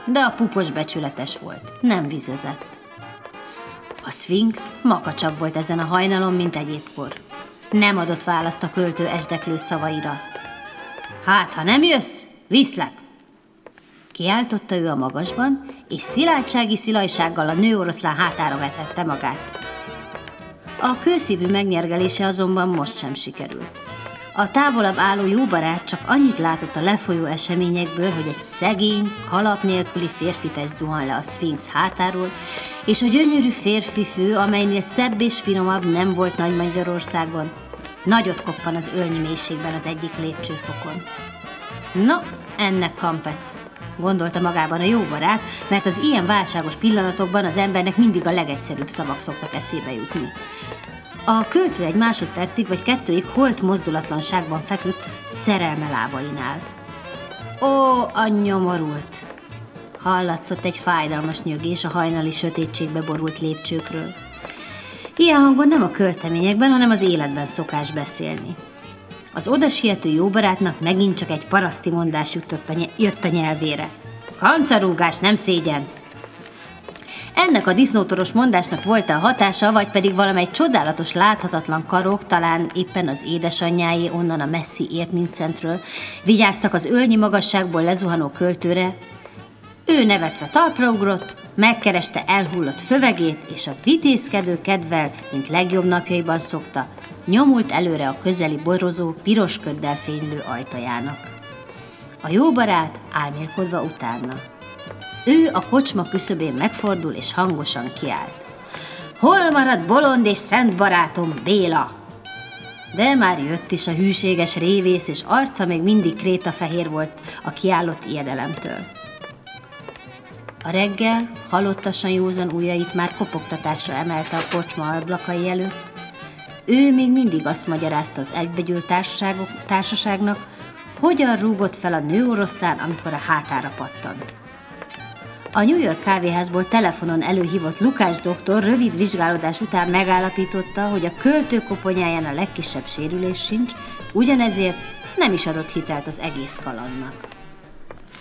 de a pupos becsületes volt, nem vizezett. A szfinx makacsabb volt ezen a hajnalon, mint egyébkor. Nem adott választ a költő esdeklő szavaira. Hát, ha nem jössz, viszlek! Kiáltotta ő a magasban, és szilárdsági szilajsággal a nőoroszlán hátára vetette magát. A kőszívű megnyergelése azonban most sem sikerült. A távolabb álló jó barát csak annyit látott a lefolyó eseményekből, hogy egy szegény, kalap nélküli férfitest zuhan le a szfinx hátáról, és a gyönyörű férfi fő, amelynél szebb és finomabb nem volt Nagy Magyarországon, nagyot koppan az ölnyi mélységben az egyik lépcsőfokon. No, ennek kampec, gondolta magában a jó barát, mert az ilyen válságos pillanatokban az embernek mindig a legegyszerűbb szavak szoktak eszébe jutni. A költő egy másodpercig vagy kettőig holt mozdulatlanságban feküdt szerelme lábainál. Ó, a nyomorult! Hallatszott egy fájdalmas nyögés a hajnali sötétségbe borult lépcsőkről. Ilyen hangon nem a költeményekben, hanem az életben szokás beszélni. Az odasiető jóbarátnak megint csak egy paraszti mondás jött a nyelvére. Kancarúgás, nem szégyen! Ennek a disznótoros mondásnak volt-e a hatása, vagy pedig valamely csodálatos láthatatlan karok, talán éppen az édesanyjáé onnan a messzi Értmintszentről vigyáztak az ölnyi magasságból lezuhanó költőre. Ő nevetve talpra ugrott, megkereste elhullott fövegét, és a vitézkedő kedvel, mint legjobb napjaiban szokta, nyomult előre a közeli borozó, piros köddel fénylő ajtajának. A jó barát álmélkodva utána. Ő a kocsma küszöbén megfordul, és hangosan kiált. Hol maradt bolond és szent barátom, Béla? De már jött is a hűséges révész, és arca még mindig krétafehér volt a kiállott ijedelemtől. A reggel halottasan józan ujjait már kopogtatásra emelte a kocsma ablakai előtt. Ő még mindig azt magyarázta az egybegyűlt társaságnak, hogyan rúgott fel a nőoroszlán, amikor a hátára pattant. A New York kávéházból telefonon előhívott Lukács doktor rövid vizsgálódás után megállapította, hogy a költő koponyáján a legkisebb sérülés sincs, ugyanezért nem is adott hitelt az egész kalandnak.